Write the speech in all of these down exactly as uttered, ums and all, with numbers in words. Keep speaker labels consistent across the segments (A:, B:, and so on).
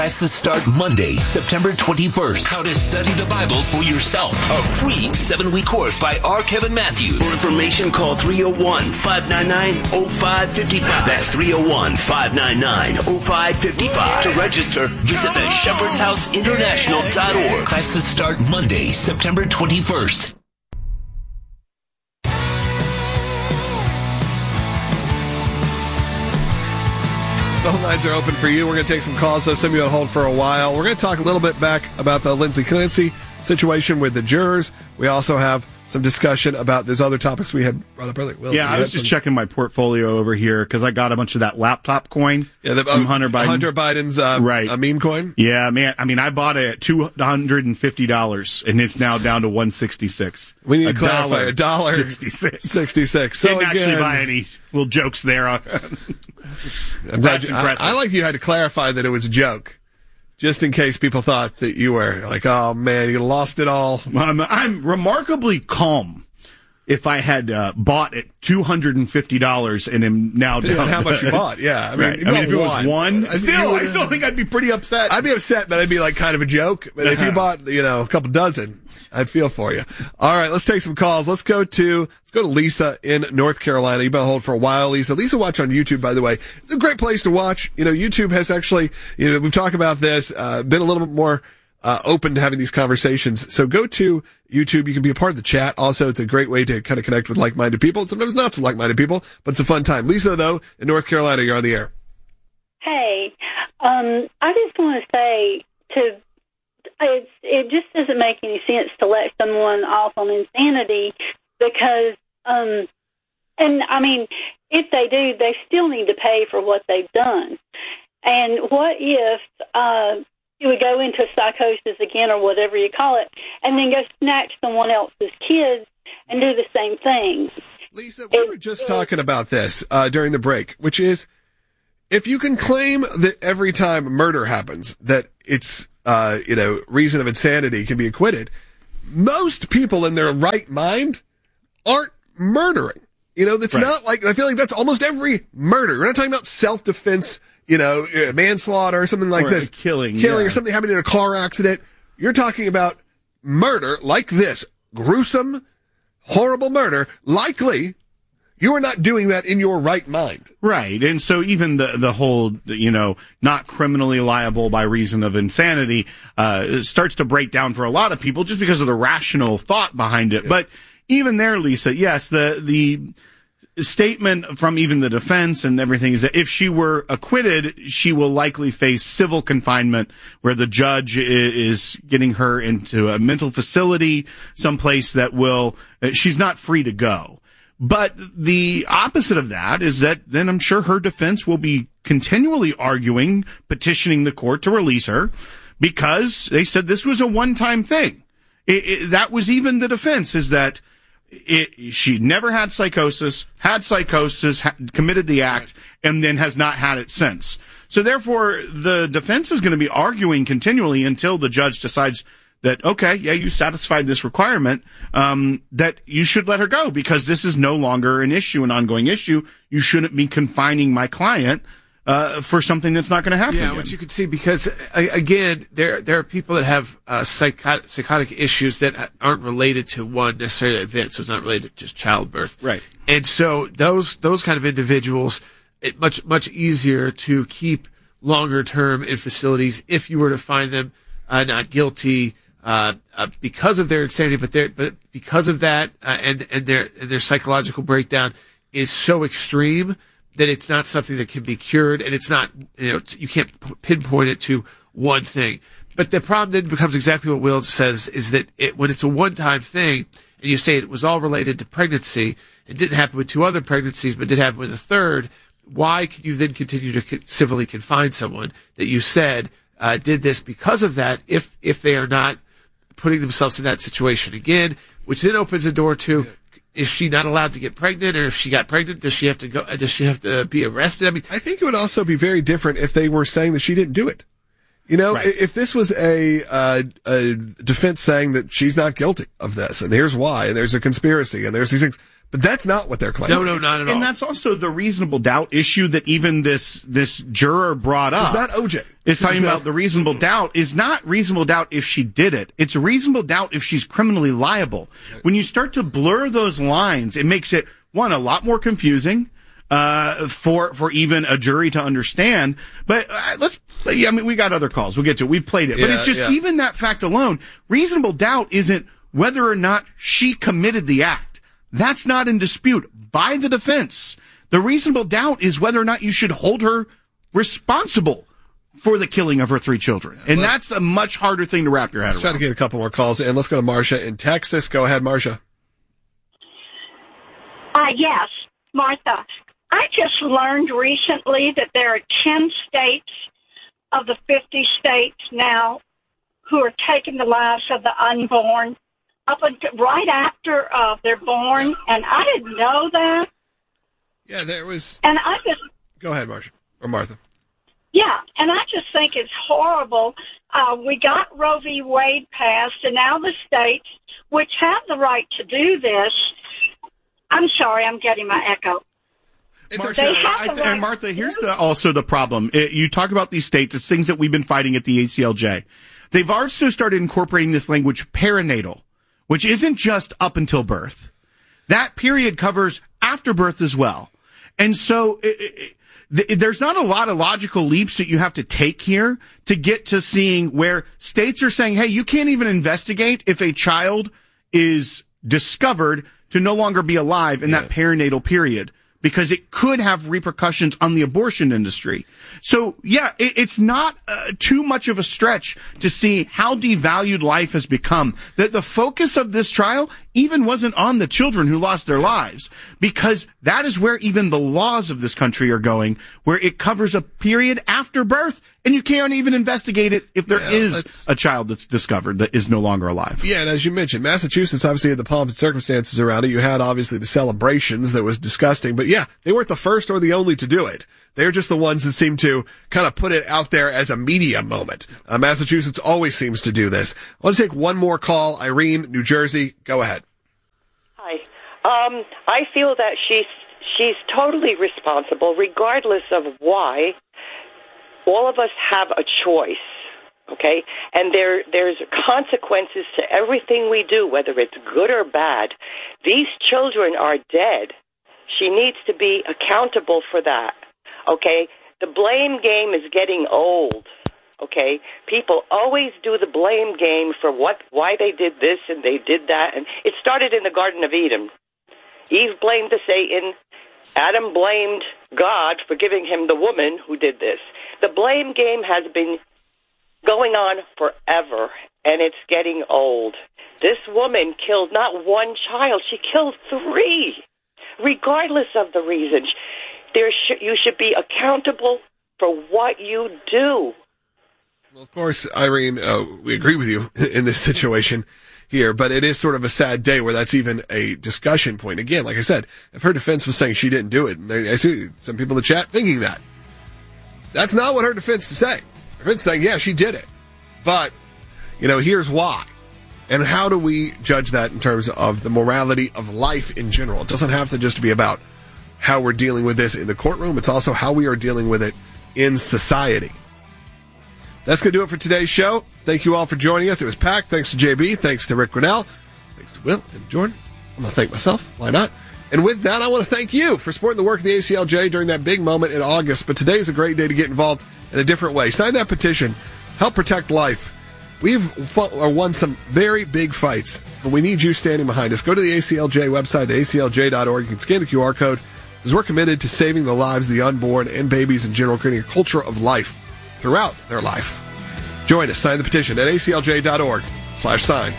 A: Classes start Monday, September twenty-first. How to study the Bible for yourself. A free seven-week course by R. Kevin Matthews. For information, call three oh one, five nine nine, oh five five five. That's three oh one, five nine nine, oh five five five. To register, visit the shepherds house international dot org. Classes start Monday, September twenty-first.
B: Phone lines are open for you. We're going to take some calls, so some of you on hold for a while. We're going to talk a little bit back about the Lindsay Clancy situation with the jurors. We also have some discussion about those other topics we had brought up earlier. Will,
C: yeah, I was just some... checking my portfolio over here because I got a bunch of that laptop coin
B: yeah, the,
C: from
B: uh,
C: Hunter Biden.
B: Hunter Biden's uh,
C: right.
B: uh, meme coin.
C: Yeah, man. I mean, I bought it at two hundred fifty dollars, and it's now down to one hundred sixty-six dollars.
B: We need to
C: a
B: clarify.
C: dollar,
B: a dollar
C: sixty-six.
B: sixty-six. So
C: Didn't
B: again,
C: actually buy any little jokes there.
B: I'm glad you, I, I like you had to clarify that it was a joke. Just in case people thought that you were like, oh man, you lost it all.
C: I'm, I'm remarkably calm. If I had uh, bought at two hundred fifty dollars and am now down
B: on how much you bought, yeah. I mean,
C: right. I mean if it was one,
B: I
C: still, I still think I'd be pretty upset.
B: I'd be upset, but I'd be like kind of a joke. But if you bought, you know, a couple dozen, I'd feel for you. All right, let's take some calls. Let's go to let's go to Lisa in North Carolina. You've been on hold for a while, Lisa. Lisa, watch on YouTube, by the way. It's a great place to watch. You know, YouTube has actually, you know, we've talked about this, uh, been a little bit more uh, open to having these conversations. So go to YouTube. You can be a part of the chat. Also, it's a great way to kind of connect with like-minded people. And sometimes not so like-minded people, but it's a fun time. Lisa, though, in North Carolina, you're on the air.
D: Hey, um, I just want to say to it's, it just doesn't make any sense to let someone off on insanity because, um, and I mean, if they do, they still need to pay for what they've done. And what if uh, you would go into psychosis again or whatever you call it, and then go snatch someone else's kids and do the same thing?
B: Lisa, we it, were just it, talking about this uh, during the break, which is if you can claim that every time murder happens that it's Uh, you know, reason of insanity can be acquitted, most people in their right mind aren't murdering. You know, that's right. Not like, I feel like that's almost every murder. We're not talking about self-defense, you know, manslaughter or something like
C: or
B: this.
C: Killing.
B: Killing
C: yeah.
B: or something happening in a car accident. You're talking about murder like this. Gruesome, horrible murder. Likely, you are not doing that in your right mind.
C: Right. And so even the, the whole, you know, not criminally liable by reason of insanity, uh, starts to break down for a lot of people just because of the rational thought behind it. Yeah. But even there, Lisa, yes, the, the statement from even the defense and everything is that if she were acquitted, she will likely face civil confinement where the judge is getting her into a mental facility, someplace that will, she's not free to go. But the opposite of that is that then I'm sure her defense will be continually arguing, petitioning the court to release her because they said this was a one-time thing. It, it, that was even the defense, is that it, she never had psychosis, had psychosis, ha- committed the act, and then has not had it since. So therefore, the defense is going to be arguing continually until the judge decides that, okay, yeah, you satisfied this requirement, um, that you should let her go because this is no longer an issue, an ongoing issue. You shouldn't be confining my client, uh, for something that's not going to happen
E: Yeah,
C: again.
E: which you can see because, uh, again, there, there are people that have, uh, psychotic, psychotic issues that aren't related to one necessarily event, so it's not related to just childbirth.
C: Right.
E: And so those, those kind of individuals, it much, much easier to keep longer term in facilities if you were to find them, uh, not guilty, Uh, uh, because of their insanity, but their, but because of that, uh, and, and their, and their psychological breakdown is so extreme that it's not something that can be cured, and it's not, you know, you can't pinpoint it to one thing. But the problem then becomes exactly what Will says, is that it, when it's a one-time thing, and you say it was all related to pregnancy, it didn't happen with two other pregnancies, but did happen with a third, why can you then continue to civilly confine someone that you said, uh, did this because of that, if, if they are not putting themselves in that situation again, which then opens the door to, is she not allowed to get pregnant? Or if she got pregnant, does she have to go, does she have to be arrested? I mean,
B: I think it would also be very different if they were saying that she didn't do it. You know, right. If this was a, uh, a defense saying that she's not guilty of this, and here's why, and there's a conspiracy, and there's these things, But that's not what they're claiming.
E: No, no, not at all.
C: And that's also the reasonable doubt issue that even this this juror brought up.
B: It's not O J.
C: Is talking about the reasonable doubt is not reasonable doubt if she did it. It's reasonable doubt if she's criminally liable. When you start to blur those lines, it makes it, one, a lot more confusing uh for for even a jury to understand. But uh, let's yeah, I mean, we got other calls. We'll get to it. We've played it.
B: Yeah,
C: but it's just
B: yeah.
C: even that fact alone, reasonable doubt isn't whether or not she committed the act. That's not in dispute by the defense. The reasonable doubt is whether or not you should hold her responsible for the killing of her three children. And that's a much harder thing to wrap your head
B: Let's
C: around.
B: try to get a couple more calls in. Let's go to Marcia in Texas. Go ahead, Marcia.
F: Uh, yes, Martha. I just learned recently that there are ten states of the fifty states now who are taking the lives of the unborn up until right after uh, they're born, yeah. And I didn't know that.
B: Yeah, there was.
F: And I just
B: go ahead, Marcia or Martha.
F: Yeah, and I just think it's horrible. Uh, we got Roe v. Wade passed, and now the states, which have the right to do this. I'm sorry, I'm getting my echo.
C: Marcia, I, right. and Martha, here's the, also the problem. It, you talk about these states, it's things that we've been fighting at the A C L J. They've also started incorporating this language perinatal, which isn't just up until birth. That period covers after birth as well. And so it, it, there's not a lot of logical leaps that you have to take here to get to seeing where states are saying, hey, you can't even investigate if a child is discovered to no longer be alive in yeah. that perinatal period, because it could have repercussions on the abortion industry. So, yeah, it, it's not uh, too much of a stretch to see how devalued life has become. That the focus of this trial even wasn't on the children who lost their lives, because that is where even the laws of this country are going, where it covers a period after birth, and you can't even investigate it if there yeah, is a child that's discovered that is no longer alive.
B: Yeah, and as you mentioned, Massachusetts obviously had the pomp and circumstances around it. You had obviously the celebrations that was disgusting, but yeah, they weren't the first or the only to do it. They're just the ones that seem to kind of put it out there as a media moment. Uh, Massachusetts always seems to do this. I want to take one more call. Irene, New Jersey, go ahead.
G: Hi. Um, I feel that she's she's totally responsible, regardless of why. All of us have a choice, okay? And there there's consequences to everything we do, whether it's good or bad. These children are dead. She needs to be accountable for that, okay? The blame game is getting old, okay? People always do the blame game for what, why they did this and they did that. And it started in the Garden of Eden. Eve blamed the Satan. Adam blamed God for giving him the woman who did this. The blame game has been going on forever, and it's getting old. This woman killed not one child. She killed three. Regardless of the reason, there sh- you should be accountable for what you do.
B: Well, of course, Irene, uh, we agree with you in this situation here, but it is sort of a sad day where that's even a discussion point. Again, like I said, if her defense was saying she didn't do it, and I see some people in the chat thinking that. That's not what her defense is saying. Her defense is saying, yeah, she did it. But, you know, here's why. And how do we judge that in terms of the morality of life in general? It doesn't have to just be about how we're dealing with this in the courtroom. It's also how we are dealing with it in society. That's going to do it for today's show. Thank you all for joining us. It was packed. Thanks to J B. Thanks to Rick Grinnell. Thanks to Will and Jordan. I'm going to thank myself. Why not? And with that, I want to thank you for supporting the work of the A C L J during that big moment in August. But today is a great day to get involved in a different way. Sign that petition. Help protect life. We've fought, or won some very big fights, but we need you standing behind us. Go to the A C L J website, A C L J dot org. You can scan the Q R code, because we're committed to saving the lives of the unborn and babies in general, creating a culture of life throughout their life. Join us. Sign the petition at A C L J dot org slash sign.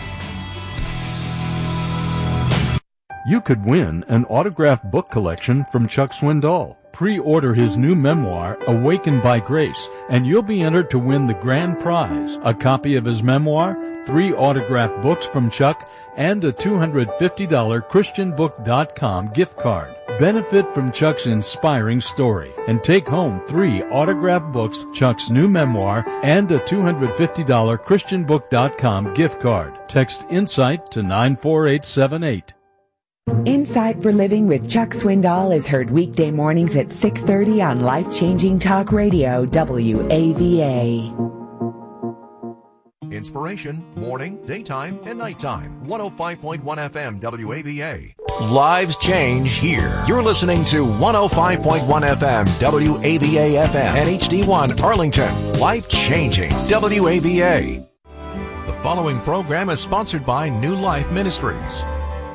H: You could win an autographed book collection from Chuck Swindoll. Pre-order his new memoir, Awakened by Grace, and you'll be entered to win the grand prize, a copy of his memoir, three autographed books from Chuck, and a two hundred fifty dollars Christian book dot com gift card. Benefit from Chuck's inspiring story and take home three autographed books, Chuck's new memoir, and a two hundred fifty dollars Christian book dot com gift card. Text INSIGHT to nine four eight seven eight.
I: Insight for Living with Chuck Swindoll is heard weekday mornings at six thirty on Life Changing Talk Radio, W A V A.
J: Inspiration, morning, daytime, and nighttime. one oh five point one F M, W A V A.
K: Lives change here. You're listening to one oh five point one F M, W A V A F M, and H D one Arlington. Life changing, W A V A.
J: The following program is sponsored by New Life Ministries.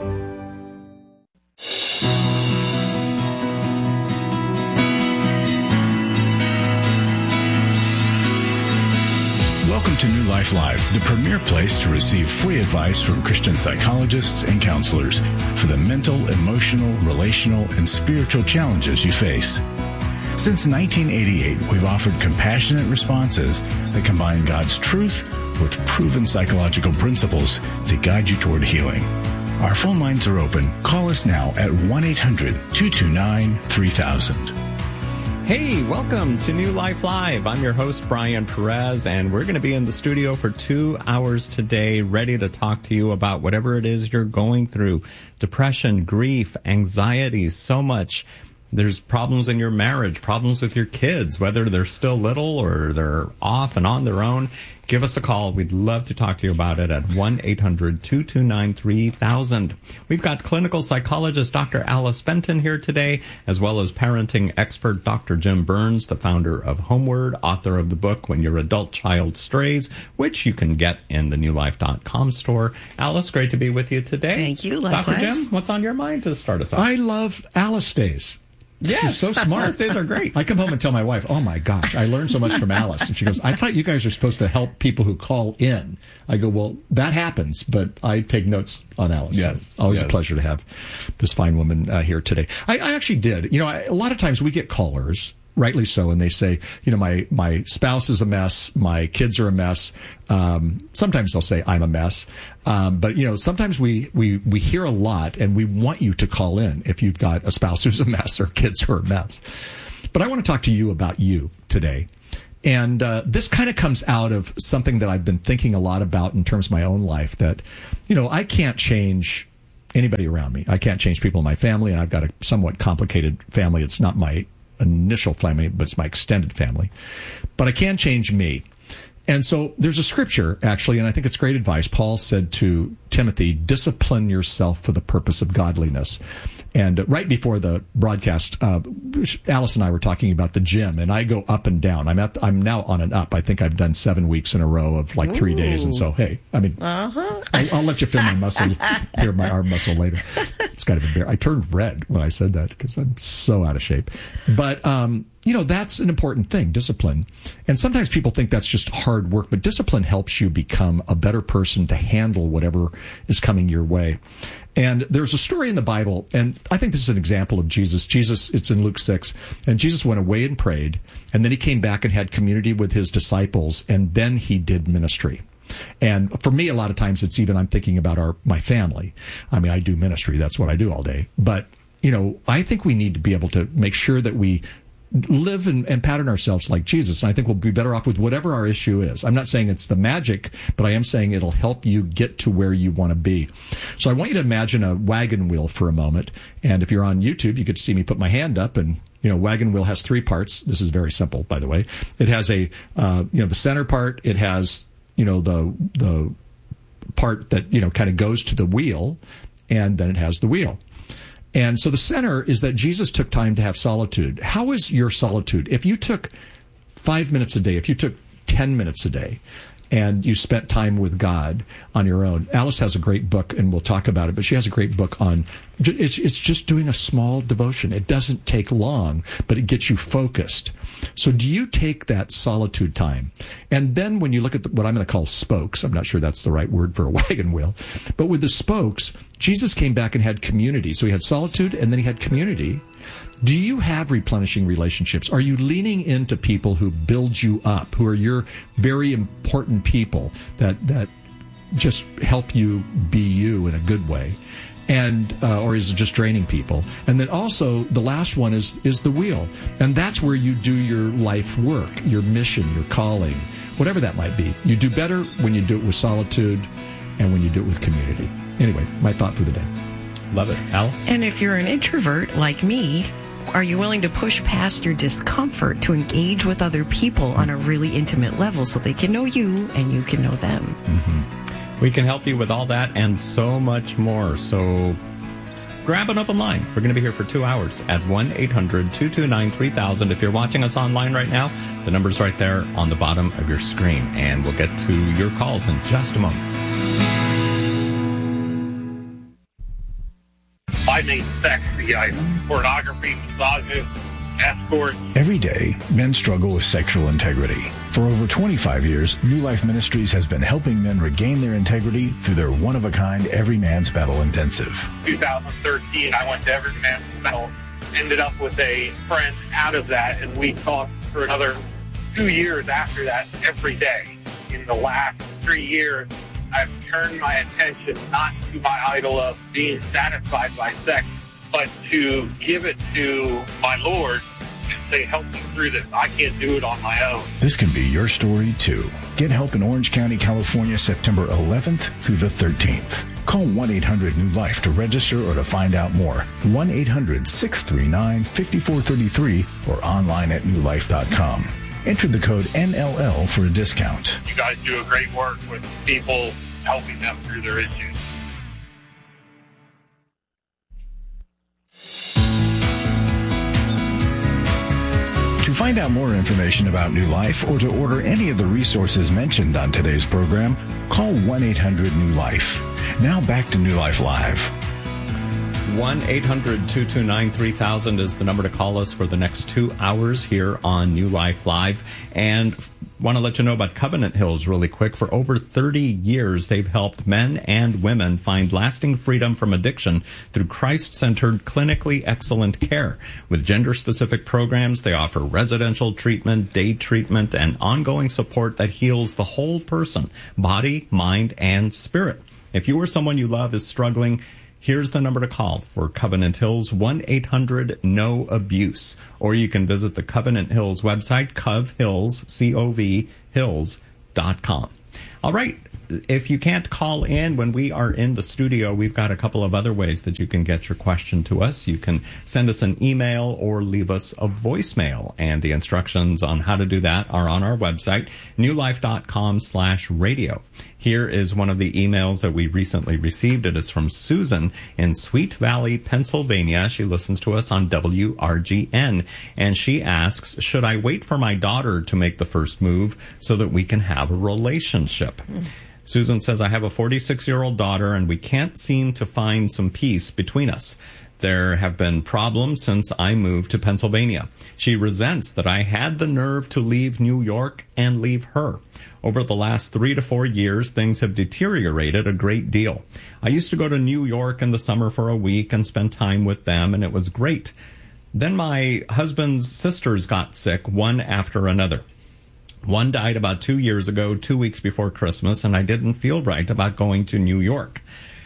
L: Welcome to New Life Live, the premier place to receive free advice from Christian psychologists and counselors for the mental, emotional, relational, and spiritual challenges you face. Since nineteen eighty-eight, we've offered compassionate responses that combine God's truth with proven psychological principles to guide you toward healing. Our phone lines are open. Call us now at one eight hundred two two nine three thousand.
M: Hey, welcome to New Life Live. I'm your host, Brian Perez, and we're going to be in the studio for two hours today, ready to talk to you about whatever it is you're going through. Depression, grief, anxiety, so much. There's problems in your marriage, problems with your kids, whether they're still little or they're off and on their own. Give us a call. We'd love to talk to you about it at one eight hundred two two nine three thousand. We've got clinical psychologist Doctor Alice Benton here today, as well as parenting expert Doctor Jim Burns, the founder of Homeward, author of the book When Your Adult Child Strays, which you can get in the new life dot com store. Alice, great to be with you today.
N: Thank you. Likewise.
M: Doctor Jim, what's on your mind to start us off?
O: I love Alice Days.
M: Yes.
O: She's so smart.
M: Alice Days are great.
O: I come home and tell my wife, oh my gosh, I learned so much from Alice. And she goes, I thought you guys are supposed to help people who call in. I go, well, that happens, but I take notes on Alice.
M: Yes.
O: So always
M: yes.
O: a pleasure to have this fine woman uh, here today. I, I actually did. You know, I, a lot of times we get callers, rightly so, and they say, you know, my, my spouse is a mess, my kids are a mess. Um, sometimes they'll say I'm a mess. Um, but, you know, sometimes we, we, we hear a lot, and we want you to call in if you've got a spouse who's a mess or kids who are a mess. But I want to talk to you about you today. And uh, this kind of comes out of something that I've been thinking a lot about in terms of my own life, that, you know, I can't change anybody around me. I can't change people in my family, and I've got a somewhat complicated family. It's not my initial family, but it's my extended family. But I can change me. And so there's a scripture, actually, and I think it's great advice. Paul said to Timothy, discipline yourself for the purpose of godliness. And right before the broadcast, uh, Alice and I were talking about the gym, and I go up and down. I'm at, the, I'm now on an up. I think I've done seven weeks in a row of like three Ooh. days. And so, hey, I mean, uh-huh. I'll, I'll let you feel my muscle, hear my arm muscle later. It's kind of embarrassing. I turned red when I said that because I'm so out of shape. But, um, you know, that's an important thing, discipline. And sometimes people think that's just hard work, but discipline helps you become a better person to handle whatever is coming your way. And there's a story in the Bible, and I think this is an example of Jesus. Jesus, it's in Luke six, and Jesus went away and prayed, and then he came back and had community with his disciples, and then he did ministry. And for me, a lot of times it's even, I'm thinking about our my family. I mean, I do ministry. That's what I do all day. But, you know, I think we need to be able to make sure that we live and, and pattern ourselves like Jesus. And I think we'll be better off with whatever our issue is. I'm not saying it's the magic, but I am saying it'll help you get to where you want to be. So I want you to imagine a wagon wheel for a moment. And if you're on YouTube, you get to see me put my hand up, and you know, wagon wheel has three parts. This is very simple, by the way. It has a, uh, you know, the center part. It has, you know, the, the part that, you know, kind of goes to the wheel, and then it has the wheel. And so the center is that Jesus took time to have solitude. How is your solitude? If you took five minutes a day, if you took ten minutes a day, and you spent time with God on your own. Alice has a great book, and we'll talk about it, but she has a great book on, it's, it's just doing a small devotion. It doesn't take long, but it gets you focused. So do you take that solitude time? And then when you look at the, what I'm going to call spokes, I'm not sure that's the right word for a wagon wheel, but with the spokes, Jesus came back and had community. So he had solitude, and then he had community. Do you have replenishing relationships? Are you leaning into people who build you up, who are your very important people that that just help you be you in a good way? And uh, or is it just draining people? And then also the last one is is the wheel, and that's where you do your life work, your mission, your calling, whatever that might be. You do better when you do it with solitude, and when you do it with community. Anyway, my thought for the day.
M: Love it. Alice?
N: And if you're an introvert like me, are you willing to push past your discomfort to engage with other people on a really intimate level so they can know you and you can know them?
M: Mm-hmm. We can help you with all that and so much more. So grab an open line. We're going to be here for two hours at one eight hundred two two nine three thousand. If you're watching us online right now, the number's right there on the bottom of your screen. And we'll get to your calls in just a moment.
P: I made sex the item. Pornography, massages, escorts.
L: Every day, men struggle with sexual integrity. For over twenty-five years, New Life Ministries has been helping men regain their integrity through their one-of-a-kind Every Man's Battle Intensive.
P: twenty thirteen, I went to Every Man's Battle, ended up with a friend out of that, and we talked for another two years after that every day. In the last three years, I've turned my attention not to my idol of being satisfied by sex, but to give it to my Lord and say, help me through this. I can't do it on my own.
L: This can be your story, too. Get help in Orange County, California, September eleventh through the thirteenth. Call one eight hundred new life to register or to find out more. one eight hundred six three nine five four three three or online at new life dot com. Enter the code N L L for a discount.
P: You guys do a great work with people, helping them through their issues.
L: To find out more information about New Life or to order any of the resources mentioned on today's program, call one eight hundred new life. Now back to New Life Live.
M: one eight hundred two two nine three thousand is the number to call us for the next two hours here on New Life Live. And want to let you know about Covenant Hills really quick. For over thirty years, they've helped men and women find lasting freedom from addiction through Christ-centered, clinically excellent care. With gender-specific programs, they offer residential treatment, day treatment, and ongoing support that heals the whole person, body, mind, and spirit. If you or someone you love is struggling, here's the number to call for Covenant Hills, one eight hundred N O abuse. Or you can visit the Covenant Hills website, Cov Hills, C O V, hills dot com. All right. If you can't call in when we are in the studio, we've got a couple of other ways that you can get your question to us. You can send us an email or leave us a voicemail. And the instructions on how to do that are on our website, new life dot com slash radio. Here is one of the emails that we recently received. It is from Susan in Sweet Valley, Pennsylvania. She listens to us on W R G N. And she asks, should I wait for my daughter to make the first move so that we can have a relationship? Mm. Susan says, I have a forty-six-year-old daughter, and we can't seem to find some peace between us. There have been problems since I moved to Pennsylvania. She resents that I had the nerve to leave New York and leave her. Over the last three to four years, things have deteriorated a great deal. I used to go to New York in the summer for a week and spend time with them, and it was great. Then my husband's sisters got sick, one after another. One died about two years ago, two weeks before Christmas, and I didn't feel right about going to New York.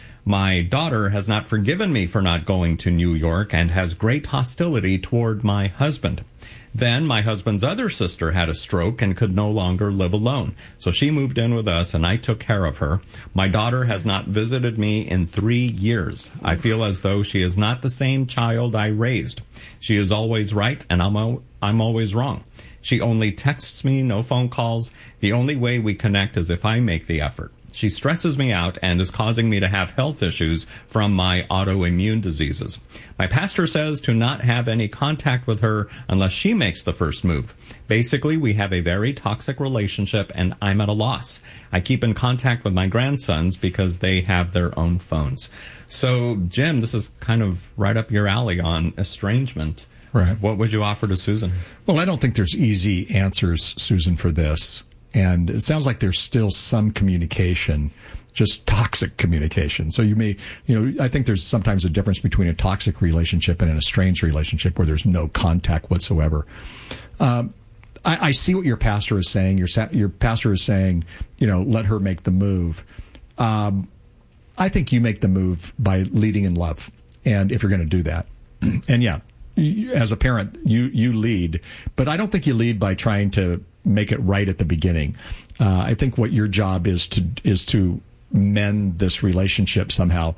M: My daughter has not forgiven me for not going to New York and has great hostility toward my husband. Then my husband's other sister had a stroke and could no longer live alone. So she moved in with us, and I took care of her. My daughter has not visited me in three years. I feel as though she is not the same child I raised. She is always right, and I'm, o- I'm always wrong. She only texts me, no phone calls. The only way we connect is if I make the effort. She stresses me out and is causing me to have health issues from my autoimmune diseases. My pastor says to not have any contact with her unless she makes the first move. Basically, we have a very toxic relationship, and I'm at a loss. I keep in contact with my grandsons because they have their own phones. So, Jim, this is kind of right up your alley on estrangement.
O: Right.
M: What would you offer to Susan?
O: Well, I don't think there's easy answers, Susan, for this. And it sounds like there's still some communication, just toxic communication. So you may, you know, I think there's sometimes a difference between a toxic relationship and an estranged relationship where there's no contact whatsoever. Um, I, I see what your pastor is saying. Your, your pastor is saying, you know, let her make the move. Um, I think you make the move by leading in love. And if you're going to do that, and yeah, as a parent, you, you lead, but I don't think you lead by trying to make it right at the beginning. Uh, I think what your job is to is to mend this relationship somehow.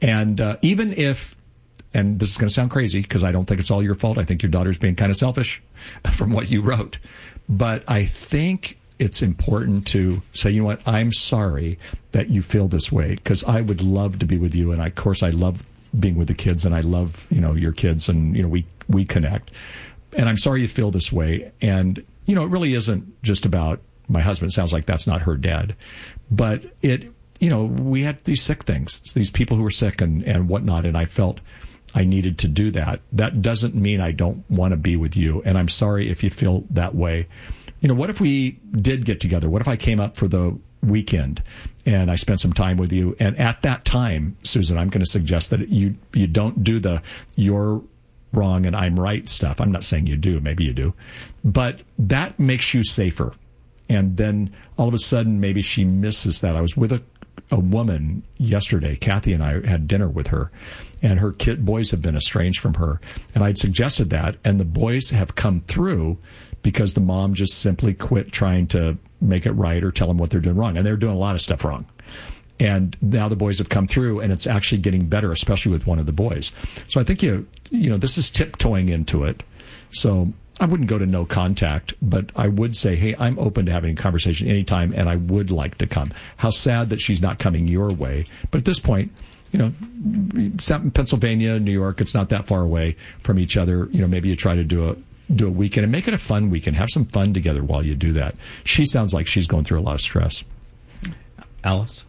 O: And uh, even if, and this is going to sound crazy because I don't think it's all your fault. I think your daughter's being kind of selfish from what you wrote. But I think it's important to say, you know what, I'm sorry that you feel this way, because I would love to be with you. And I, of course, I love being with the kids, and I love, you know, your kids, and, you know, we, we connect. And I'm sorry you feel this way. And, you know, it really isn't just about my husband. It sounds like that's not her dad. But it, you know, we had these sick things, these people who were sick and, and whatnot, and I felt I needed to do that. That doesn't mean I don't want to be with you, and I'm sorry if you feel that way. You know, what if we did get together? What if I came up for the weekend and I spent some time with you? And at that time, Susan, I'm going to suggest that you you don't do the you're wrong and I'm right stuff. I'm not saying you do. Maybe you do. But that makes you safer. And then all of a sudden, maybe she misses that. I was with a a woman yesterday. Kathy and I had dinner with her, and her kid boys have been estranged from her. And I'd suggested that, and the boys have come through because the mom just simply quit trying to make it right or tell them what they're doing wrong. And they're doing a lot of stuff wrong. And now the boys have come through, and it's actually getting better, especially with one of the boys. So I think, you you know, this is tiptoeing into it. So I wouldn't go to no contact, but I would say, hey, I'm open to having a conversation anytime, and I would like to come. How sad that she's not coming your way. But at this point, you know, Pennsylvania, New York, it's not that far away from each other. You know, maybe you try to do a do a weekend and make it a fun weekend. Have some fun together while you do that. She sounds like she's going through a lot of stress.
M: Alice?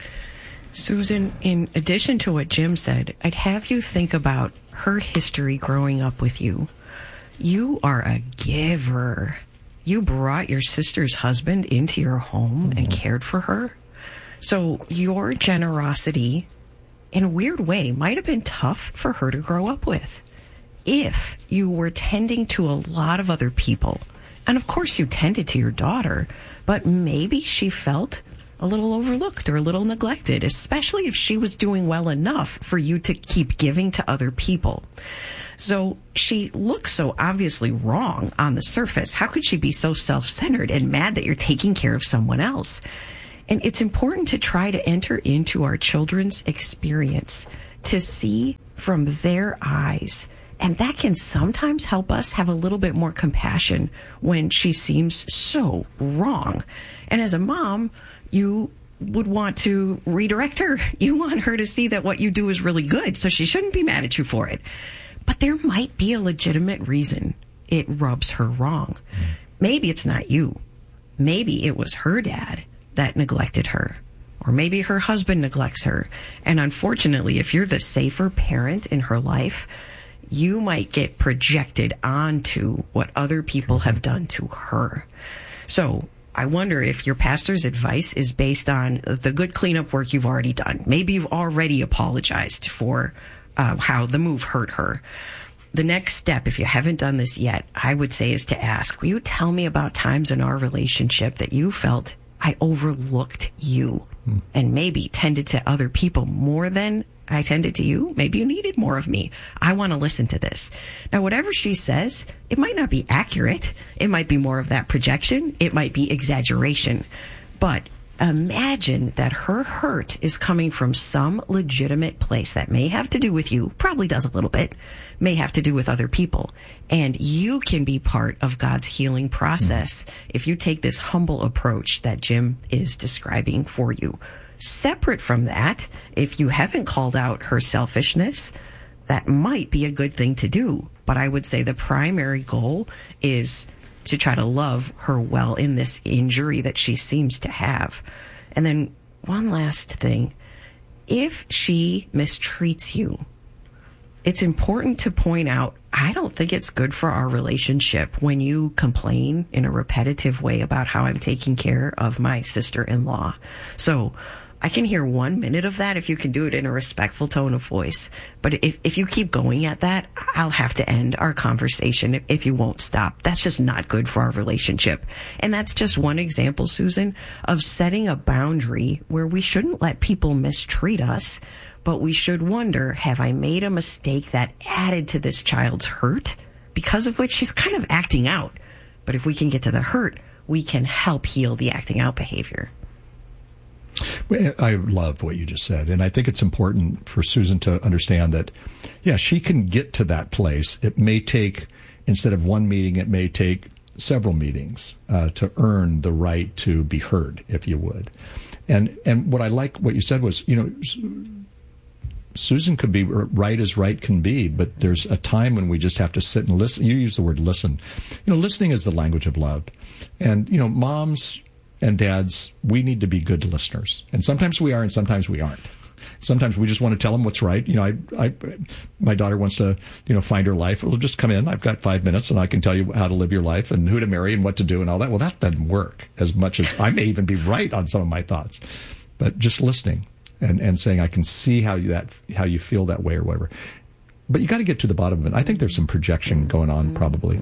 N: Susan, in addition to what Jim said, I'd have you think about her history growing up with you. You are a giver. You brought your sister's husband into your home and cared for her. So your generosity, in a weird way, might have been tough for her to grow up with. If you were tending to a lot of other people, and of course you tended to your daughter, but maybe she felt a little overlooked or a little neglected, especially if she was doing well enough for you to keep giving to other people. So she looks so obviously wrong on the surface. How could she be so self-centered and mad that you're taking care of someone else? And it's important to try to enter into our children's experience to see from their eyes. And that can sometimes help us have a little bit more compassion when she seems so wrong. And as a mom, you would want to redirect her. You want her to see that what you do is really good, so she shouldn't be mad at you for it. But there might be a legitimate reason it rubs her wrong. Maybe it's not you. Maybe it was her dad that neglected her. Or maybe her husband neglects her. And unfortunately, if you're the safer parent in her life, you might get projected onto what other people have done to her. So I wonder if your pastor's advice is based on the good cleanup work you've already done. Maybe you've already apologized for uh, how the move hurt her. The next step, if you haven't done this yet, I would say is to ask, will you tell me about times in our relationship that you felt I overlooked you hmm. and maybe tended to other people more than I tended to you? Maybe you needed more of me. I want to listen to this. Now, whatever she says, it might not be accurate. It might be more of that projection. It might be exaggeration. But imagine that her hurt is coming from some legitimate place that may have to do with you, probably does a little bit, may have to do with other people. And you can be part of God's healing process mm-hmm. if you take this humble approach that Jim is describing for you. Separate from that, if you haven't called out her selfishness, that might be a good thing to do. But I would say the primary goal is to try to love her well in this injury that she seems to have. And then one last thing. If she mistreats you, it's important to point out, I don't think it's good for our relationship when you complain in a repetitive way about how I'm taking care of my sister-in-law. So I can hear one minute of that if you can do it in a respectful tone of voice. But if, if you keep going at that, I'll have to end our conversation if, if you won't stop. That's just not good for our relationship. And that's just one example, Susan, of setting a boundary where we shouldn't let people mistreat us, but we should wonder, have I made a mistake that added to this child's hurt, because of which she's kind of acting out? But if we can get to the hurt, we can help heal the acting out behavior.
O: Well, I love what you just said, and I think it's important for Susan to understand that, yeah, she can get to that place. It may take, instead of one meeting, it may take several meetings uh, to earn the right to be heard, if you would. And and what I like what you said was, you know, Susan could be right as right can be, but there's a time when we just have to sit and listen. You use the word listen. You know, listening is the language of love. And, you know, moms and dads, we need to be good listeners. And sometimes we are and sometimes we aren't. Sometimes we just want to tell them what's right. You know, I, I, my daughter wants to, you know, find her life. Well, just come in. I've got five minutes and I can tell you how to live your life and who to marry and what to do and all that. Well, that doesn't work as much as I may even be right on some of my thoughts. But just listening and, and saying, I can see how you, that, how you feel that way or whatever. But you got to get to the bottom of it. I think there's some projection going on probably.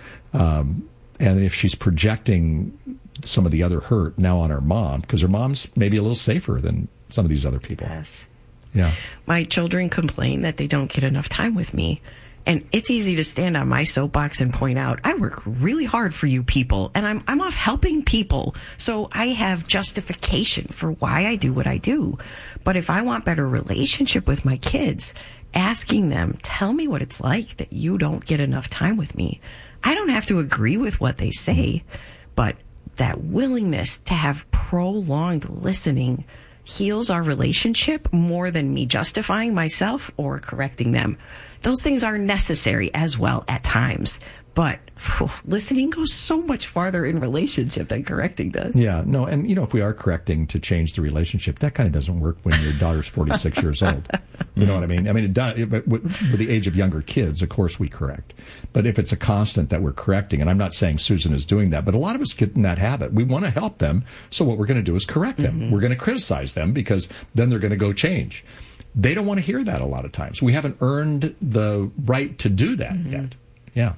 O: Um, and if she's projecting some of the other hurt now on her mom, because her mom's maybe a little safer than some of these other people.
N: Yes.
O: Yeah.
N: My children complain that they don't get enough time with me. And it's easy to stand on my soapbox and point out, I work really hard for you people, and I'm I'm off helping people. So I have justification for why I do what I do. But if I want better relationship with my kids, asking them, tell me what it's like that you don't get enough time with me. I don't have to agree with what they say, but that willingness to have prolonged listening heals our relationship more than me justifying myself or correcting them. Those things are necessary as well at times, but phew, listening goes so much farther in relationship than correcting does.
O: Yeah, no, and you know, if we are correcting to change the relationship, that kind of doesn't work when your daughter's forty-six years old. You know what I mean? I mean, it does, it, with, with the age of younger kids, of course we correct. But if it's a constant that we're correcting, and I'm not saying Susan is doing that, but a lot of us get in that habit. We want to help them, so what we're going to do is correct them. Mm-hmm. We're going to criticize them because then they're going to go change. They don't want to hear that a lot of times. We haven't earned the right to do that mm-hmm. yet. Yeah.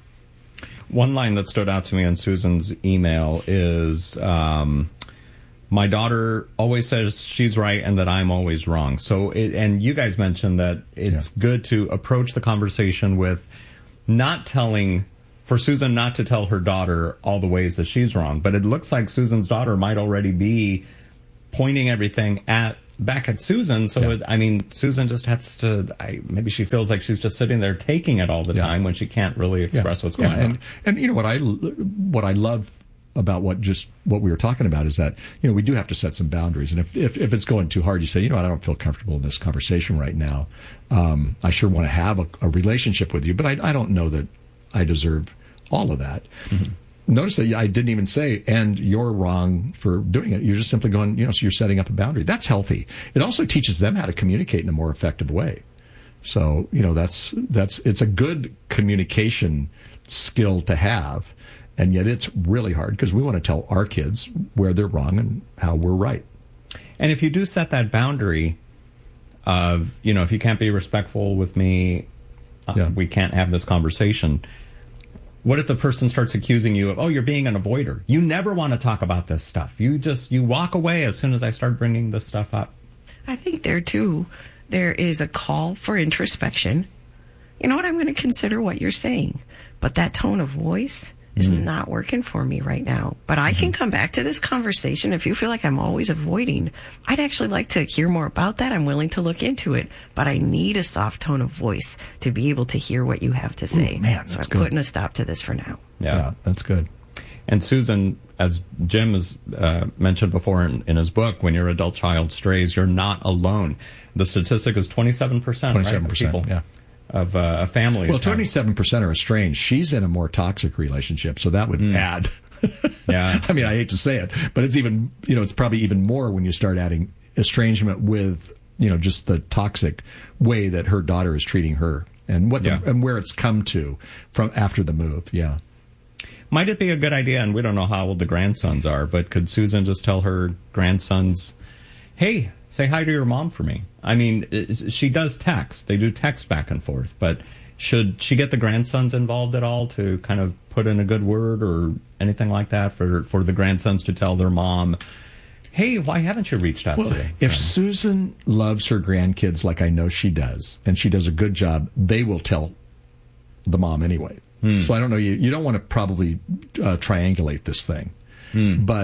M: One line that stood out to me in Susan's email is, um, my daughter always says she's right and that I'm always wrong. So, it, and you guys mentioned that it's yeah. good to approach the conversation with not telling, for Susan not to tell her daughter all the ways that she's wrong. But it looks like Susan's daughter might already be pointing everything at back at Susan. So, yeah. it, I mean, Susan just has to, I, maybe she feels like she's just sitting there taking it all the yeah. time when she can't really express yeah. what's going
O: yeah.
M: on.
O: And, and, you know, what I, what I love about what just what we were talking about is that, you know, we do have to set some boundaries. And if, if, if it's going too hard, you say, you know, I don't feel comfortable in this conversation right now. Um, I sure want to have a, a relationship with you, but I, I don't know that I deserve all of that. Mm-hmm. Notice that I didn't even say, and you're wrong for doing it. You're just simply going, you know, so you're setting up a boundary. That's healthy. It also teaches them how to communicate in a more effective way. So, you know, that's, that's, it's a good communication skill to have. And yet it's really hard because we want to tell our kids where they're wrong and how we're right.
M: And if you do set that boundary of, you know, if you can't be respectful with me, uh, yeah. we can't have this conversation. What if the person starts accusing you of, oh, you're being an avoider? You never want to talk about this stuff. You just, you walk away as soon as I start bringing this stuff up.
N: I think there, too, there is a call for introspection. You know what? I'm going to consider what you're saying. But that tone of voice is mm. not working for me right now. But I mm-hmm. can come back to this conversation. If you feel like I'm always avoiding, I'd actually like to hear more about that. I'm willing to look into it. But I need a soft tone of voice to be able to hear what you have to say.
O: Ooh, man,
N: so
O: that's
N: I'm
O: good.
N: putting a stop to this for now.
M: Yeah,
O: yeah that's good.
M: And Susan, as Jim has uh, mentioned before in, in his book, when your adult child strays, you're not alone. The statistic is twenty-seven percent,
O: twenty-seven percent,
M: right, of people.
O: Yeah.
M: Of uh, a family.
O: Well, twenty-seven percent are estranged. She's in a more toxic relationship, so that would mm. add.
M: Yeah.
O: I mean, I hate to say it, but it's even, you know, it's probably even more when you start adding estrangement with, you know, just the toxic way that her daughter is treating her and what the, yeah. and where it's come to from after the move. Yeah.
M: Might it be a good idea, and we don't know how old the grandsons are, but could Susan just tell her grandsons, hey, say hi to your mom for me? I mean, she does text. They do text back and forth. But should she get the grandsons involved at all to kind of put in a good word or anything like that for, for the grandsons to tell their mom, hey, why haven't you reached out
O: well,
M: today?
O: If Susan loves her grandkids like I know she does, and she does a good job, they will tell the mom anyway. Hmm. So I don't know. You, you don't want to probably uh, triangulate this thing.
M: Hmm.
O: But...
M: Mm-hmm.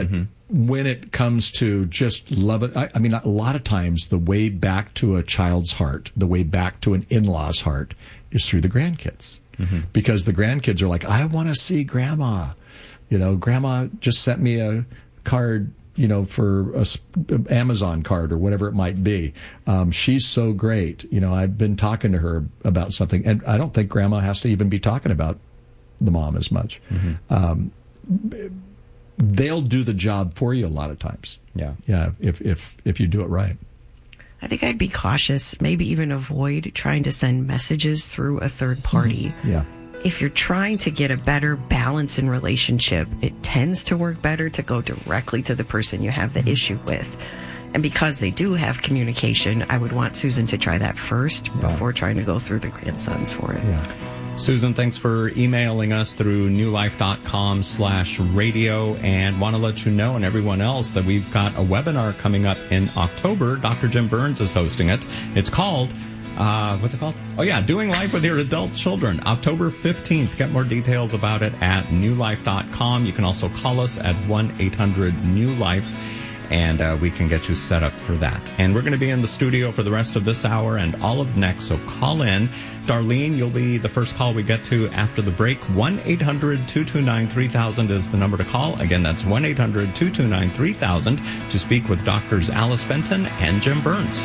O: when it comes to just love it, I, I mean, a lot of times the way back to a child's heart, the way back to an in-law's heart is through the grandkids. Mm-hmm. Because the grandkids are like, I want to see grandma. You know, grandma just sent me a card, you know, for a Amazon card or whatever it might be. Um, she's so great. You know, I've been talking to her about something, and I don't think grandma has to even be talking about the mom as much. Mm-hmm. Um, they'll do the job for you a lot of times.
M: Yeah.
O: Yeah. If, if, if you do it right.
N: I think I'd be cautious, maybe even avoid trying to send messages through a third party.
O: Mm-hmm. Yeah.
N: If you're trying to get a better balance in relationship, it tends to work better to go directly to the person you have the mm-hmm. issue with. And because they do have communication, I would want Susan to try that first yeah. before trying to go through the grandsons for it.
O: Yeah.
M: Susan, thanks for emailing us through newlife.com slash radio, and want to let you know and everyone else that we've got a webinar coming up in October. Doctor Jim Burns is hosting it. It's called, uh, what's it called? Oh, yeah, Doing Life with Your Adult Children, October fifteenth. Get more details about it at new life dot com. You can also call us at one eight hundred new life. And uh, we can get you set up for that. And we're going to be in the studio for the rest of this hour and all of next, so call in. Darlene, you'll be the first call we get to after the break. one eight hundred two two nine three thousand is the number to call. Again, that's one eight hundred two two nine three thousand to speak with Doctors Alice Benton and Jim Burns.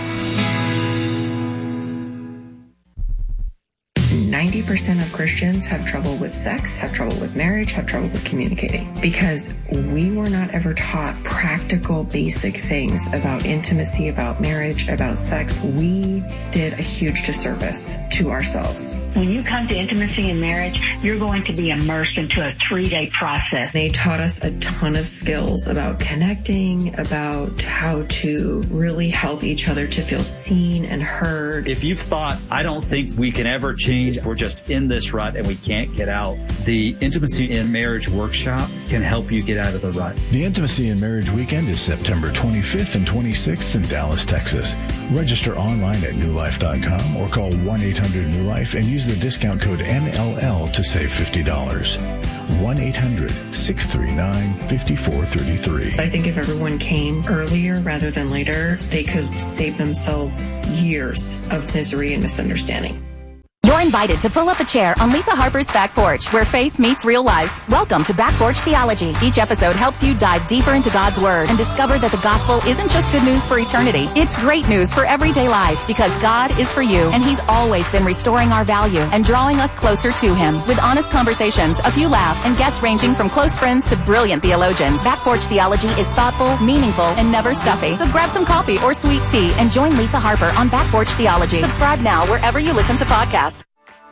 Q: ninety percent of Christians have trouble with sex, have trouble with marriage, have trouble with communicating, because we were not ever taught practical, basic things about intimacy, about marriage, about sex. We did a huge disservice to ourselves.
R: When you come to intimacy and marriage, you're going to be immersed into a three-day process.
Q: They taught us a ton of skills about connecting, about how to really help each other to feel seen and heard.
S: If you've thought, I don't think we can ever change, we're just in this rut and we can't get out, the Intimacy in Marriage Workshop can help you get out of the rut.
L: The Intimacy in Marriage Weekend is September twenty-fifth and twenty-sixth in Dallas, Texas. Register online at new life dot com or call one eight hundred new life and use the discount code N L L to save fifty dollars. one eight hundred six three nine five four three three.
Q: I think if everyone came earlier rather than later, they could save themselves years of misery and misunderstanding.
T: You're invited to pull up a chair on Lisa Harper's Back Porch, where faith meets real life. Welcome to Back Porch Theology. Each episode helps you dive deeper into God's Word and discover that the gospel isn't just good news for eternity. It's great news for everyday life, because God is for you, and He's always been restoring our value and drawing us closer to Him. With honest conversations, a few laughs, and guests ranging from close friends to brilliant theologians, Back Porch Theology is thoughtful, meaningful, and never stuffy. So grab some coffee or sweet tea and join Lisa Harper on Back Porch Theology. Subscribe now wherever you listen to podcasts.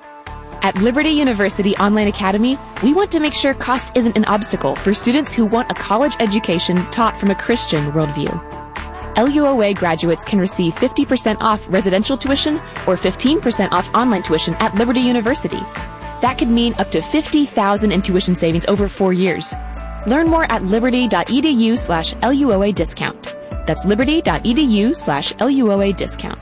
U: At Liberty University Online Academy, we want to make sure cost isn't an obstacle for students who want a college education taught from a Christian worldview. L U O A graduates can receive fifty percent off residential tuition or fifteen percent off online tuition at Liberty University. That could mean up to fifty thousand dollars in tuition savings over four years. Learn more at liberty.edu slash LUOA discount. That's liberty.edu slash LUOA discount.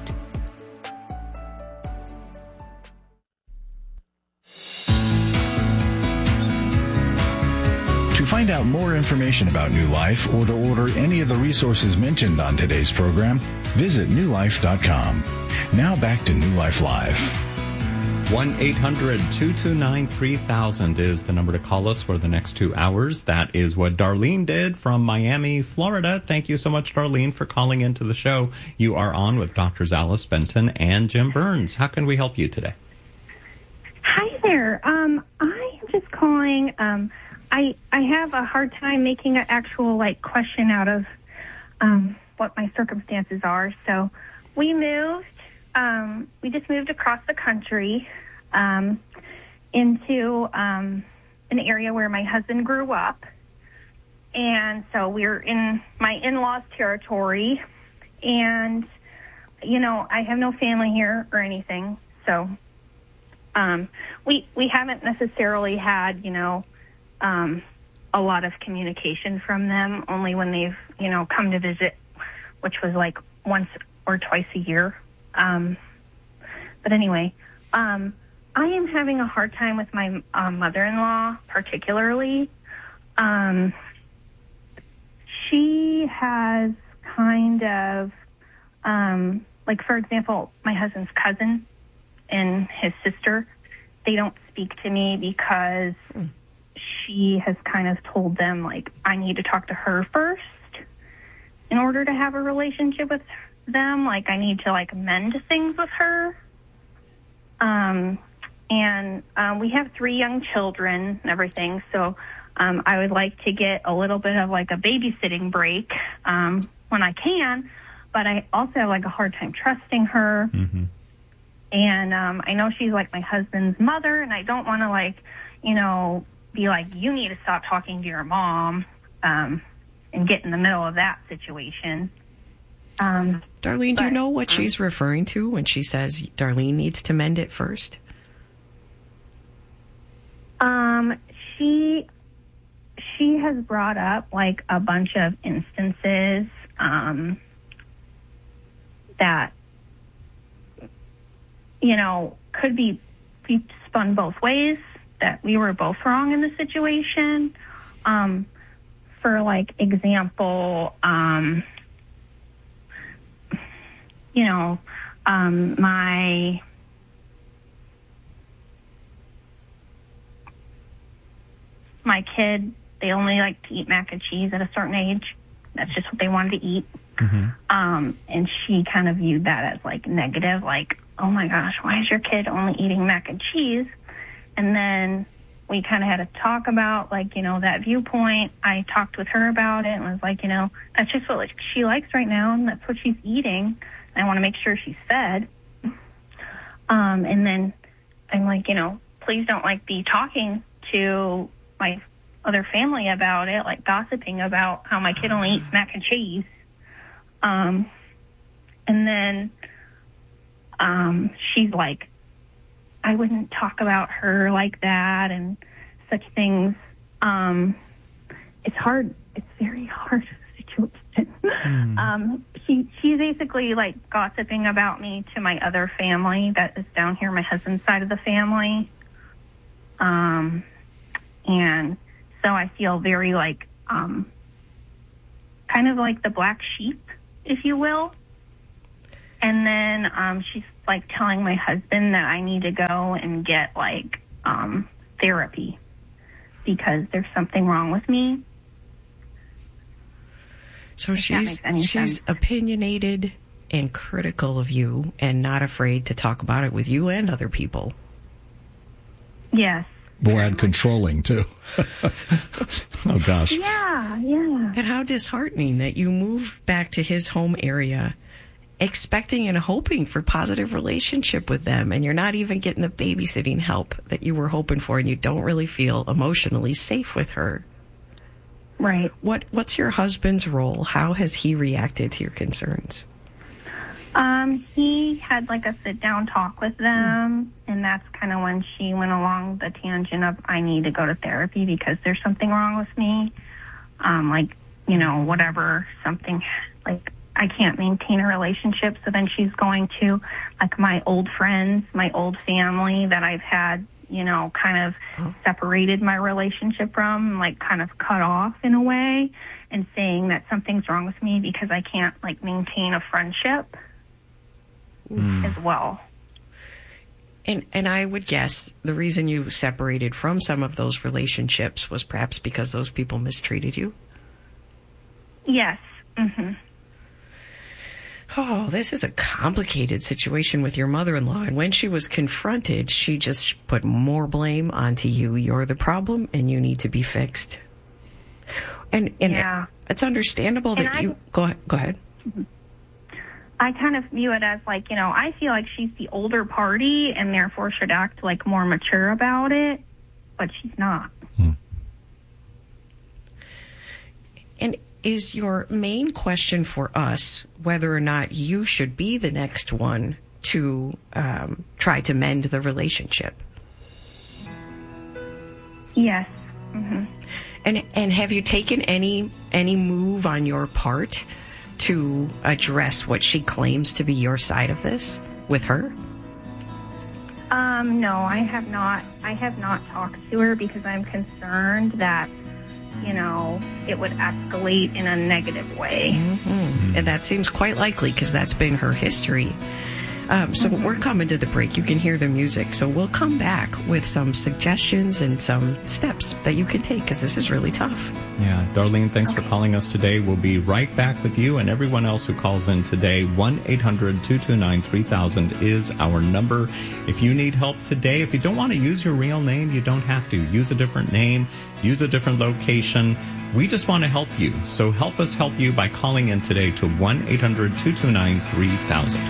L: To find out more information about New Life or to order any of the resources mentioned on today's program, visit new life dot com. Now back to New Life Live.
M: one eight hundred two two nine three thousand is the number to call us for the next two hours. That is what Darlene did from Miami, Florida. Thank you so much, Darlene, for calling into the show. You are on with Doctors Alice Benton and Jim Burns. How can we help you today?
V: Hi there. Um, I am just calling... Um, I I have a hard time making an actual, like, question out of um, what my circumstances are. So we moved, um, we just moved across the country um, into um, an area where my husband grew up. And so we're in my in-laws' territory. And, you know, I have no family here or anything. So um, we we haven't necessarily had, you know, Um, a lot of communication from them, only when they've, you know, come to visit, which was like once or twice a year. Um, but anyway, um, I am having a hard time with my uh, mother-in-law, particularly. Um, she has kind of, um, like, for example, my husband's cousin and his sister, they don't speak to me because mm. she has kind of told them, like, I need to talk to her first in order to have a relationship with them. Like, I need to, like, mend things with her. Um, and um, we have three young children and everything, so um, I would like to get a little bit of, like, a babysitting break um, when I can, but I also have, like, a hard time trusting her.
O: Mm-hmm.
V: And um, I know she's, like, my husband's mother, and I don't want to, like, you know, be like, you need to stop talking to your mom um, and get in the middle of that situation. Um,
N: Darlene,
V: but,
N: do you know what
V: um,
N: she's referring to when she says Darlene needs to mend it first?
V: Um, she she has brought up, like, a bunch of instances um, that, you know, could be, be spun both ways, that we were both wrong in the situation. Um, for, like, example, um, you know, um, my my kid, they only like to eat mac and cheese at a certain age. That's just what they wanted to eat.
O: Mm-hmm.
V: Um, and she kind of viewed that as, like, negative, like, oh my gosh, why is your kid only eating mac and cheese? And then we kind of had a talk about, like, you know, that viewpoint. I talked with her about it and was like, you know, that's just what, like, she likes right now, and that's what she's eating. I want to make sure she's fed. Um, and then I'm like, you know, please don't, like, be talking to my other family about it, like gossiping about how my kid only eats mac and cheese. Um, and then um, she's like, I wouldn't talk about her like that and such things. Um, it's hard. It's very hard situation. Mm. Um, she, she's basically, like, gossiping about me to my other family that is down here, my husband's side of the family. Um, and so I feel very, like, um, kind of like the black sheep, if you will. And then um, she's, like, telling my husband that I need to go and get, like, um, therapy because there's something wrong with me.
N: So she's she's opinionated and critical of you and not afraid to talk about it with you and other people.
V: Yes.
O: Boy, and controlling, too. Oh, gosh.
V: Yeah, yeah.
N: And how disheartening that you move back to his home area expecting and hoping for positive relationship with them, and you're not even getting the babysitting help that you were hoping for, and you don't really feel emotionally safe with her.
V: Right.
N: What What's your husband's role? How has he reacted to your concerns?
V: Um, he had, like, a sit-down talk with them, and that's kind of when she went along the tangent of, I need to go to therapy because there's something wrong with me. Um, like, you know, whatever, something, like, I can't maintain a relationship. So then she's going to, like, my old friends, my old family that I've had, you know, kind of oh. separated my relationship from, like, kind of cut off in a way, and saying that something's wrong with me because I can't, like, maintain a friendship. Mm. As well.
N: And and I would guess the reason you separated from some of those relationships was perhaps because those people mistreated you?
V: Yes. Mm-hmm.
N: Oh, this is a complicated situation with your mother-in-law. And when she was confronted, she just put more blame onto you. You're the problem and you need to be fixed. And, and
V: yeah.
N: it's understandable that
V: and
N: you...
V: I,
N: go, go ahead.
V: Mm-hmm. I kind of view it as, like, you know, I feel like she's the older party and therefore should act, like, more mature about it, but she's not.
O: Hmm.
N: And is your main question for us whether or not you should be the next one to um, try to mend the relationship?
V: Yes. Mm-hmm.
N: And and have you taken any any move on your part to address what she claims to be your side of this with her?
V: Um, no, I have not. I have not talked to her because I'm concerned that you know, it would escalate in a negative way.
N: Mm-hmm. And that seems quite likely because that's been her history. Um, so mm-hmm. we're coming to the break. You can hear the music. So we'll come back with some suggestions and some steps that you can take because this is really tough.
M: Yeah. Darlene, thanks okay. for calling us today. We'll be right back with you and everyone else who calls in today. one eight hundred two two nine three thousand is our number. If you need help today, if you don't want to use your real name, you don't have to. Use a different name, use a different location. We just want to help you. So help us help you by calling in today to one eight hundred two two nine three thousand.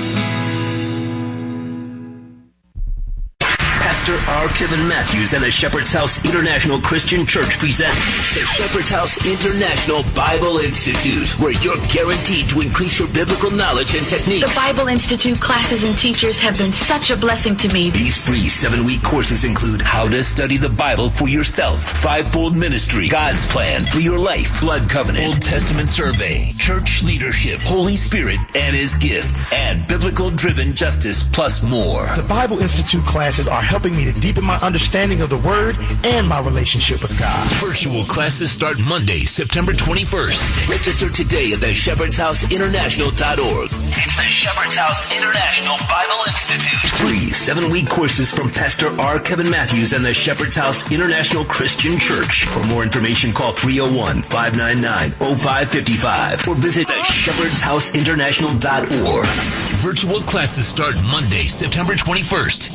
A: Pastor R. Kevin Matthews and the Shepherd's House International Christian Church present the Shepherd's House International Bible Institute, where you're guaranteed to increase your biblical knowledge and techniques.
D: The Bible Institute classes and teachers have been such a blessing to me.
A: These free seven-week courses include how to study the Bible for yourself, fivefold ministry, God's plan for your life, blood covenant, Old Testament survey, church leadership, Holy Spirit and His gifts, and biblical-driven justice, plus more.
W: The Bible Institute classes are helping me to deepen my understanding of the Word and my relationship with God.
A: Virtual classes start Monday, September twenty-first. Register today at the shepherds house international dot org. It's the Shepherd's House International Bible Institute. Free seven-week courses from Pastor R. Kevin Matthews and the Shepherd's House International Christian Church. For more information, call three oh one, five nine nine, oh five five five or visit the shepherds house international dot org. Virtual classes start Monday, September twenty-first.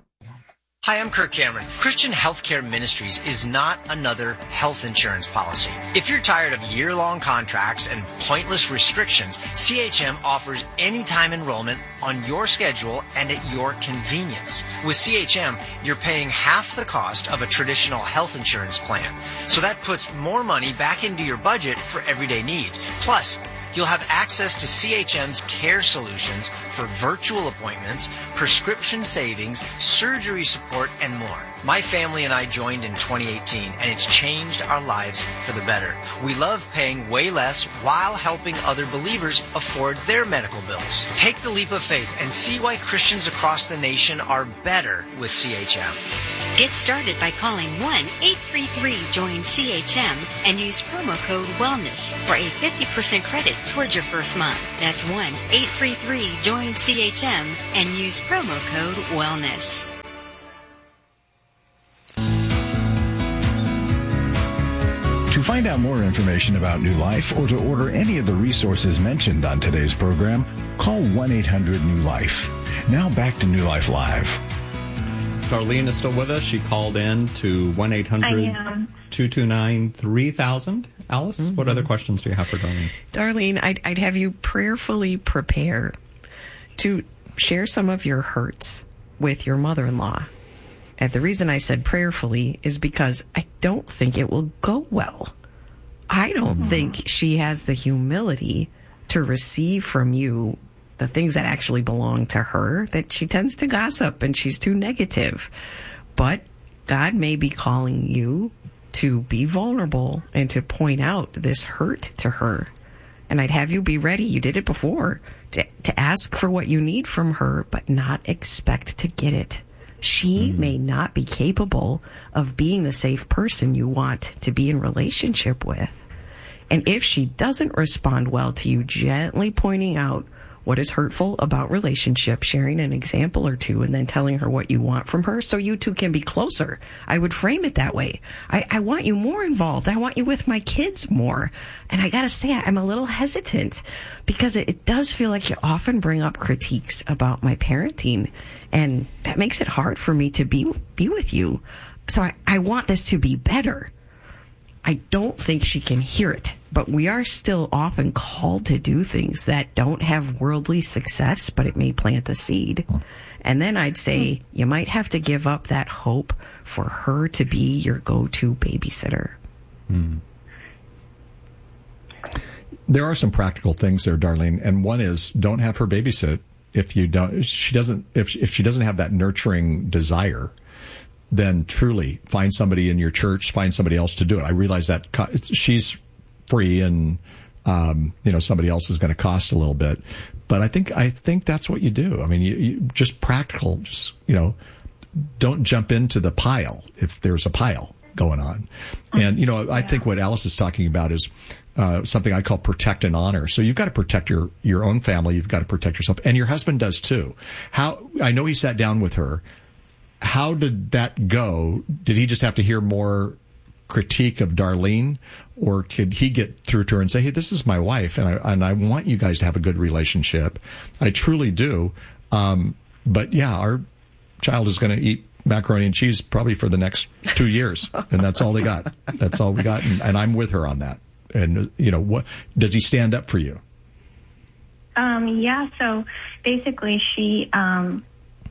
X: Hi, I'm Kirk Cameron. Christian Healthcare Ministries is not another health insurance policy. If you're tired of year-long contracts and pointless restrictions, C H M offers anytime enrollment on your schedule and at your convenience. With C H M, you're paying half the cost of a traditional health insurance plan. So that puts more money back into your budget for everyday needs. Plus, you'll have access to C H M's care solutions for virtual appointments, prescription savings, surgery support, and more. My family and I joined in twenty eighteen, and it's changed our lives for the better. We love paying way less while helping other believers afford their medical bills. Take the leap of faith and see why Christians across the nation are better with C H M.
Y: Get started by calling one eight three three join C H M and use promo code WELLNESS for a fifty percent credit towards your first month. That's one eight three three join C H M and use promo code WELLNESS.
L: To find out more information about New Life or to order any of the resources mentioned on today's program, call one eight hundred new life. Now back to New Life Live.
M: Darlene is still with us. She called in to one eight hundred two two nine three thousand. Alice, mm-hmm. what other questions do you have for Darlene?
N: Darlene, I'd, I'd have you prayerfully prepare to share some of your hurts with your mother-in-law. And the reason I said prayerfully is because I don't think it will go well. I don't mm-hmm. think she has the humility to receive from you the things that actually belong to her, that she tends to gossip and she's too negative. But God may be calling you to be vulnerable and to point out this hurt to her. And I'd have you be ready. You did it before, to, to ask for what you need from her, but not expect to get it. She mm. may not be capable of being the safe person you want to be in relationship with. And if she doesn't respond well to you gently pointing out what is hurtful about relationship, sharing an example or two, and then telling her what you want from her so you two can be closer. I would frame it that way. I, I want you more involved. I want you with my kids more. And I gotta say, I'm a little hesitant because it, it does feel like you often bring up critiques about my parenting, and that makes it hard for me to be, be with you. So I, I want this to be better. I don't think she can hear it, but we are still often called to do things that don't have worldly success, but it may plant a seed. And then I'd say you might have to give up that hope for her to be your go-to babysitter.
O: Hmm. There are some practical things there, Darlene, and one is don't have her babysit if you don't. She doesn't. If if she doesn't have that nurturing desire, then truly find somebody in your church, find somebody else to do it. I realize that co- she's free and, um, you know, somebody else is going to cost a little bit. But I think, I think that's what you do. I mean, you, you just practical, just, you know, don't jump into the pile if there's a pile. going on. And, you know, I yeah. think what Alice is talking about is uh, something I call protect and honor. So you've got to protect your, your own family. You've got to protect yourself. And your husband does too. How, I know he sat down with her. How did that go? Did he just have to hear more critique of Darlene, or could he get through to her and say, hey, this is my wife, and I, and I want you guys to have a good relationship. I truly do. Um, but yeah, our child is going to eat macaroni and cheese probably for the next two years, and that's all they got. That's all we got, and, and I'm with her on that. And, you know, what does he stand up for you?
V: Um, yeah, so basically she um,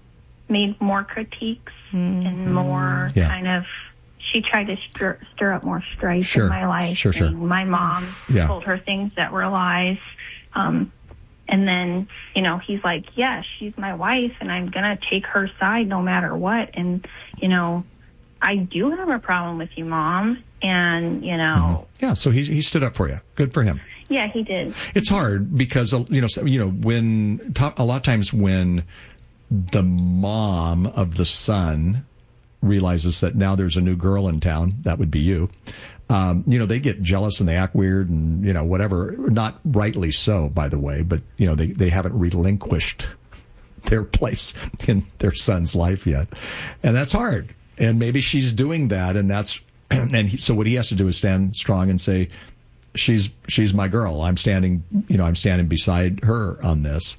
V: made more critiques mm-hmm. and more yeah. kind of, she tried to stir, stir up more strife
O: sure.
V: in my life.
O: Sure, sure.
V: And my mom
O: yeah.
V: told her things that were lies. Um, and then, you know, he's like, yes, she's my wife, and I'm going to take her side no matter what. And, you know, I do have a problem with you, Mom. And, you know.
O: Mm-hmm. Yeah, so he he stood up for you. Good for him.
V: Yeah, he did.
O: It's hard because, you know, you know, when, a lot of times when the mom of the son realizes that now there's a new girl in town, that would be you, um, you know, they get jealous and they act weird and, you know, whatever. Not rightly so, by the way, but, you know, they, they haven't relinquished their place in their son's life yet. And that's hard. And maybe she's doing that, and that's, and he, so what he has to do is stand strong and say, she's, she's my girl. I'm standing, you know, I'm standing beside her on this.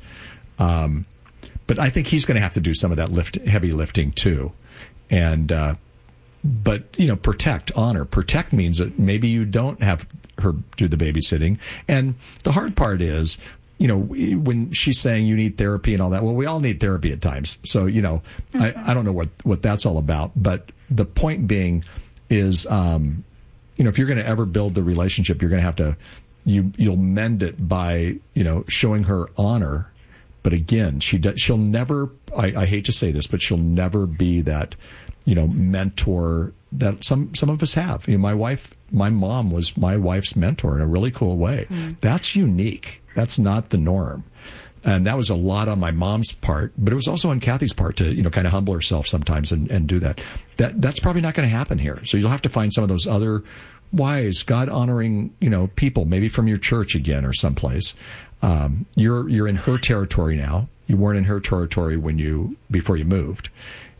O: Um, but I think he's going to have to do some of that lift, heavy lifting too. And, uh, but, you know, protect, honor. Protect means that maybe you don't have her do the babysitting. And the hard part is, you know, when she's saying you need therapy and all that, well, we all need therapy at times. So, you know, mm-hmm. I, I don't know what, what that's all about. But the point being is, um, you know, if you're going to ever build the relationship, you're going to have to, you, you'll mend it by, you know, showing her honor. But again, she does, she'll never, I, I hate to say this, but she'll never be that, you know, mentor that some, some of us have. You know, my wife, my mom was my wife's mentor in a really cool way. Mm. That's unique. That's not the norm. And that was a lot on my mom's part, but it was also on Kathy's part to, you know, kind of humble herself sometimes and, and do that. That, that's probably not going to happen here. So you'll have to find some of those other wise, God-honoring, you know, people, maybe from your church again or someplace. Um, you're, you're in her territory now. You weren't in her territory when you, before you moved.